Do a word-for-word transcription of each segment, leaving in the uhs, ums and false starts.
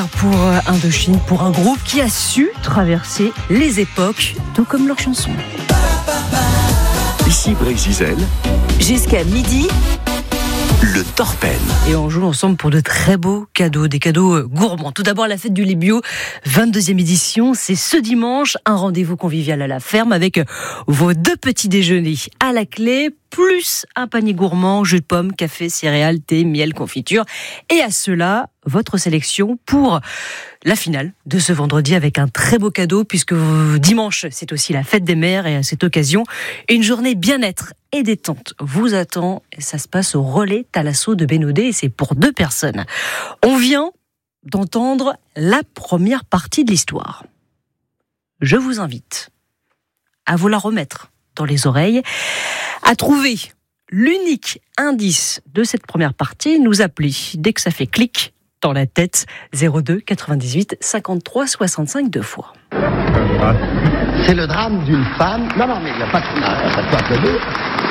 Pour Indochine, pour un groupe qui a su traverser les époques, tout comme leurs chansons. Ici Brésil. Jusqu'à midi, le Torpen. Et on joue ensemble pour de très beaux cadeaux, des cadeaux gourmands. Tout d'abord, la fête du lait bio, vingt-deuxième édition. C'est ce dimanche, un rendez-vous convivial à la ferme avec vos deux petits déjeuners à la clé, plus un panier gourmand, jus de pommes, café, céréales, thé, miel, confiture. Et à cela, votre sélection pour la finale de ce vendredi avec un très beau cadeau puisque dimanche, c'est aussi la fête des mères et à cette occasion, une journée bien-être et détente vous attend. Et ça se passe au relais Thalasso de Bénodet et c'est pour deux personnes. On vient d'entendre la première partie de l'histoire. Je vous invite à vous la remettre dans les oreilles, à trouver l'unique indice de cette première partie, nous appeler dès que ça fait clic dans la tête, zéro deux quatre-vingt-dix-huit cinquante-trois soixante-cinq deux fois. C'est le drame d'une femme. Non, non, mais il n'y a pas de, non, pas de quoi applaudir.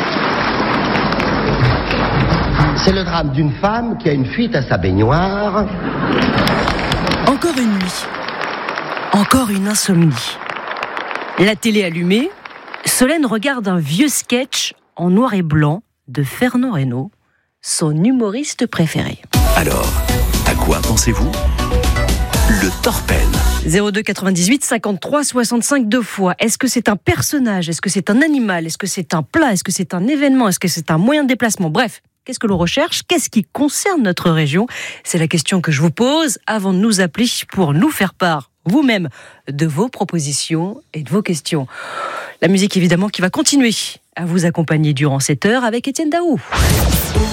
C'est le drame d'une femme qui a une fuite à sa baignoire. Encore une nuit. Encore une insomnie. La télé allumée, Solène regarde un vieux sketch en noir et blanc de Fernand Reynaud, son humoriste préféré. Alors, à quoi pensez-vous ? Le Torpen. zéro deux quatre-vingt-dix-huit cinquante-trois soixante-cinq deux fois. Est-ce que c'est un personnage ? Est-ce que c'est un animal ? Est-ce que c'est un plat ? Est-ce que c'est un événement ? Est-ce que c'est un moyen de déplacement ? Bref, qu'est-ce que l'on recherche ? Qu'est-ce qui concerne notre région ? C'est la question que je vous pose avant de nous appeler pour nous faire part vous-même de vos propositions et de vos questions. La musique évidemment qui va continuer à vous accompagner durant cette heure avec Étienne Daou.